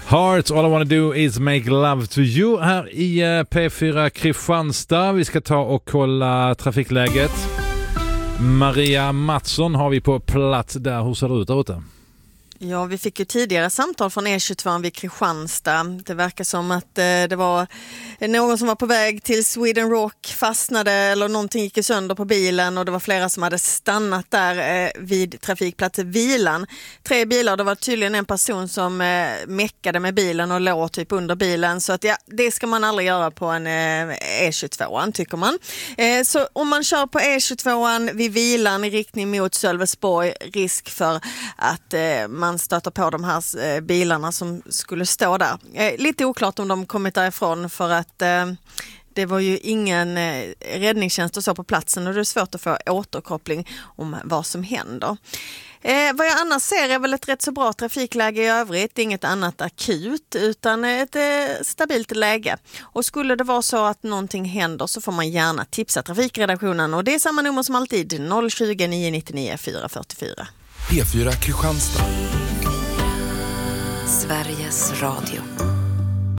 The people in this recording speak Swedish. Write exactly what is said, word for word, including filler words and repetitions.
Hearts, all I wanna do is make love to you här i P fyra Kristianstad. Vi ska ta och kolla trafikläget. Maria Mattsson har vi på plats där. Hur ser det ut där ute? Ja, vi fick ju tidigare samtal från E tjugotvå vid Kristianstad. Det verkar som att eh, det var någon som var på väg till Sweden Rock, fastnade eller någonting gick sönder på bilen och det var flera som hade stannat där eh, vid trafikplatsen Vilan. Tre bilar, det var tydligen en person som eh, meckade med bilen och låg typ under bilen. Så att ja, det ska man aldrig göra på en eh, E tjugotvå, tycker man. Eh, så om man kör på E tjugotvå vid Vilan i riktning mot Sölvesborg, risk för att eh, man man stöter på de här eh, bilarna som skulle stå där. Eh, lite oklart om de kommit därifrån för att eh, det var ju ingen eh, räddningstjänst och så på platsen och det är svårt att få återkoppling om vad som händer. Eh, vad jag annars ser är väl ett rätt så bra trafikläge i övrigt, inget annat akut utan ett eh, stabilt läge. Och skulle det vara så att någonting händer så får man gärna tipsa trafikredaktionen och det är samma nummer som alltid noll tjugo, nio nittionio, fyra fyrtiofyra. P fyra Kristianstad. Sveriges Radio.